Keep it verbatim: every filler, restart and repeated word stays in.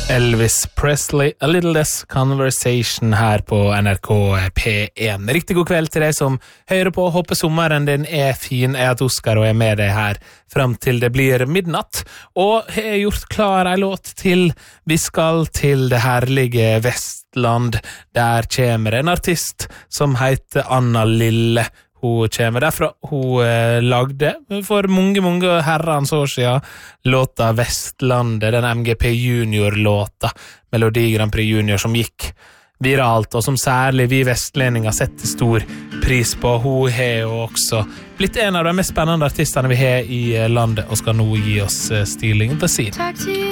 Elvis Presley, A Little Less Conversation her på N R K P en. Riktig god kveld til deg som hører på. Håper sommeren din er fin. Jeg heter Oskar og er med deg her frem til det blir midnatt. Og jeg har gjort klar en låt til vi skal til det herlige Vestland. Der kommer en artist som heter Anna Lille. Hun kommer derfra. Hun eh, lagde for mange, mange herrens år siden låta Vestlandet, den M G P Junior-låta, Melodi Grand Prix Junior, som gikk viralt, og som særlig vi vestlendinger setter stor pris på. Hun har jo også blitt en av de mest spennende artistene vi har i landet, og skal nå gi oss Stealing the Scene.